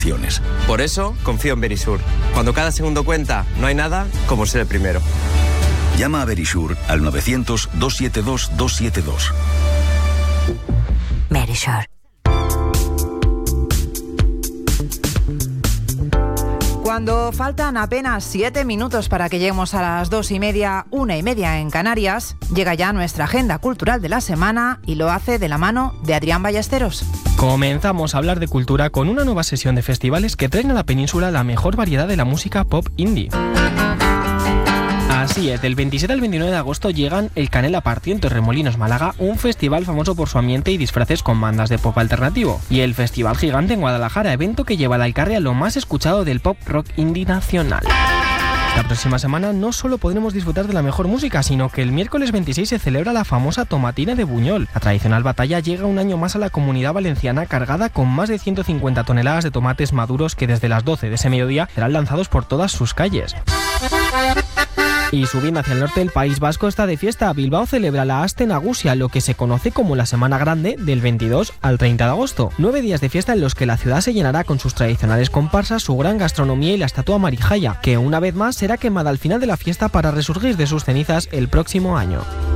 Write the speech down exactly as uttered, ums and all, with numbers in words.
Por eso, confío en Verisur. Cuando cada segundo cuenta, no hay nada como ser el primero. Llama a Verisur al novecientos, doscientos setenta y dos, doscientos setenta y dos. Verisur. Cuando faltan apenas siete minutos para que lleguemos a las dos y media, una y media en Canarias, llega ya nuestra agenda cultural de la semana y lo hace de la mano de Adrián Ballesteros. Comenzamos a hablar de cultura con una nueva sesión de festivales que traen a la península la mejor variedad de la música pop indie. Así es, del veintisiete al veintinueve de agosto llegan el Canela Party en Torremolinos, Málaga, un festival famoso por su ambiente y disfraces con bandas de pop alternativo. Y el Festival Gigante en Guadalajara, evento que lleva al Alcarria lo más escuchado del pop rock indie nacional. La próxima semana no solo podremos disfrutar de la mejor música, sino que el miércoles veintiséis se celebra la famosa Tomatina de Buñol. La tradicional batalla llega un año más a la Comunidad Valenciana, cargada con más de ciento cincuenta toneladas de tomates maduros que desde las doce de ese mediodía serán lanzados por todas sus calles. Y subiendo hacia el norte, el País Vasco está de fiesta. Bilbao celebra la Aste Nagusia, lo que se conoce como la Semana Grande, del veintidós al treinta de agosto. Nueve días de fiesta en los que la ciudad se llenará con sus tradicionales comparsas, su gran gastronomía y la estatua Marijaya, que una vez más será quemada al final de la fiesta para resurgir de sus cenizas el próximo año.